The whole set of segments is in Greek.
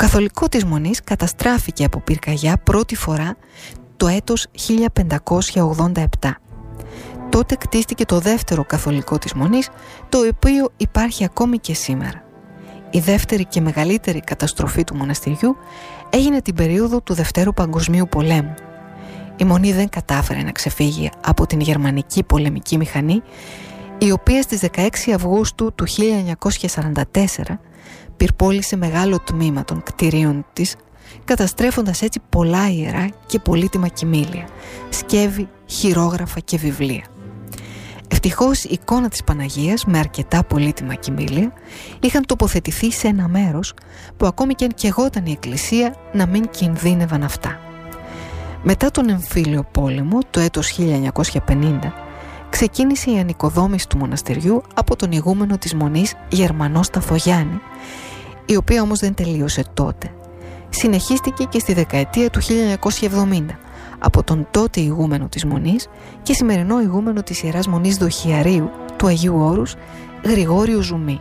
καθολικό της Μονής καταστράφηκε από πυρκαγιά πρώτη φορά το έτος 1587. Τότε κτίστηκε το δεύτερο καθολικό της Μονής, το οποίο υπάρχει ακόμη και σήμερα. Η δεύτερη και μεγαλύτερη καταστροφή του μοναστηριού έγινε την περίοδο του Δευτέρου Παγκοσμίου Πολέμου. Η Μονή δεν κατάφερε να ξεφύγει από την γερμανική πολεμική μηχανή, η οποία στις 16 Αυγούστου του 1944 πυρπόλησε μεγάλο τμήμα των κτηρίων της, καταστρέφοντας έτσι πολλά ιερά και πολύτιμα κοιμήλια, σκεύη, χειρόγραφα και βιβλία. Ευτυχώς η εικόνα της Παναγίας με αρκετά πολύτιμα κοιμήλια είχαν τοποθετηθεί σε ένα μέρος που ακόμη και αν καιγόταν η εκκλησία να μην κινδύνευαν αυτά. Μετά τον εμφύλιο πόλεμο, το έτος 1950, ξεκίνησε η ανοικοδόμηση του μοναστηριού από τον ηγούμενο της Μονής Γερμανό Σταθογιάννη, η οποία όμως δεν τελείωσε τότε. Συνεχίστηκε και στη δεκαετία του 1970 από τον τότε ηγούμενο της Μονής και σημερινό ηγούμενο της Ιεράς Μονής Δοχιαρίου του Αγίου Όρους, Γρηγόριο Ζουμί.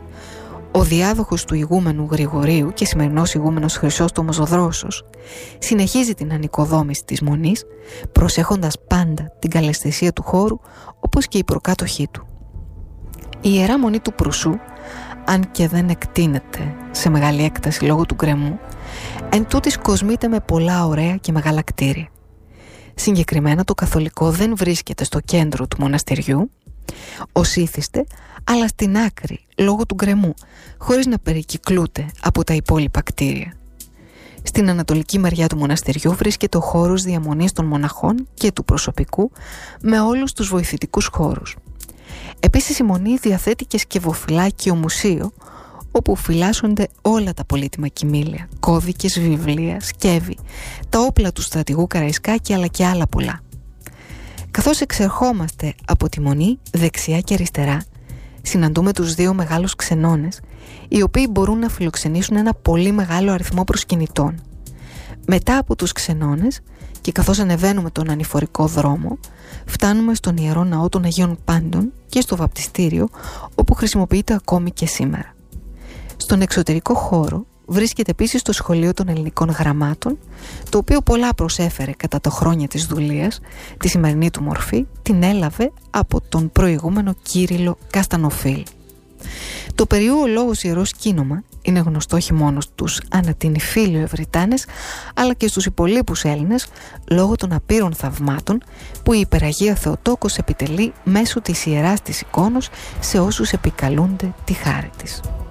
Ο διάδοχος του ηγούμενου Γρηγορίου και σημερινός ηγούμενος Χρυσόστομος Δρόσος συνεχίζει την ανοικοδόμηση της Μονής, προσέχοντας πάντα την καλαισθησία του χώρου, όπως και οι προκάτοχοί του. Η Ιερά Μονή του Προυσού, αν και δεν εκτείνεται σε μεγάλη έκταση λόγω του γκρεμού, εν τούτης κοσμείται με πολλά ωραία και μεγάλα κτίρια. Συγκεκριμένα το καθολικό δεν βρίσκεται στο κέντρο του μοναστηριού ως ήθιστε, αλλά στην άκρη λόγω του γκρεμού, χωρίς να περικυκλούται από τα υπόλοιπα κτίρια. Στην ανατολική μεριά του μοναστηριού βρίσκεται ο χώρος διαμονής των μοναχών και του προσωπικού, με όλους τους βοηθητικούς χώρους. Επίσης η Μονή διαθέτει και σκευοφυλάκιο μουσείο, όπου φυλάσσονται όλα τα πολύτιμα κοιμήλια, κώδικες, βιβλία, σκεύη, τα όπλα του στρατηγού Καραϊσκάκη, αλλά και άλλα πολλά. Καθώς εξερχόμαστε από τη Μονή δεξιά και αριστερά, συναντούμε τους δύο μεγάλους ξενώνες, οι οποίοι μπορούν να φιλοξενήσουν ένα πολύ μεγάλο αριθμό προσκυνητών. Μετά από τους ξενώνες και καθώς ανεβαίνουμε τον ανηφορικό δρόμο, φτάνουμε στον Ιερό Ναό των Αγίων Πάντων και στο βαπτιστήριο, όπου χρησιμοποιείται ακόμη και σήμερα. Στον εξωτερικό χώρο βρίσκεται επίσης το Σχολείο των Ελληνικών Γραμμάτων, το οποίο πολλά προσέφερε κατά τα χρόνια της δουλείας. Τη σημερινή του μορφή την έλαβε από τον προηγούμενο Κύριλλο Καστανοφίλ. Το περιού λόγος Ιερό Σκήνομα είναι γνωστό όχι μόνο στους ανατινηφίλιο Ευρυτάνες, αλλά και στους υπολείπους Έλληνες, λόγω των απείρων θαυμάτων που η Υπεραγία Θεοτόκος επιτελεί μέσω της ιεράς της εικόνος σε όσους επικαλούνται τη χάρη της.